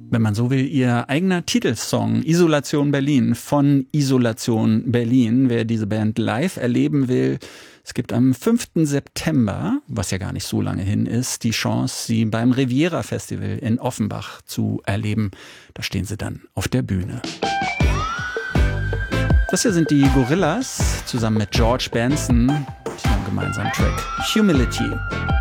Wenn man so will, ihr eigener Titelsong Isolation Berlin von Isolation Berlin. Wer diese Band live erleben will, es gibt am 5. September, was ja gar nicht so lange hin ist, die Chance, sie beim Riviera Festival in Offenbach zu erleben. Da stehen sie dann auf der Bühne. Das hier sind die Gorillaz zusammen mit George Benson. Die haben gemeinsam Track Humility.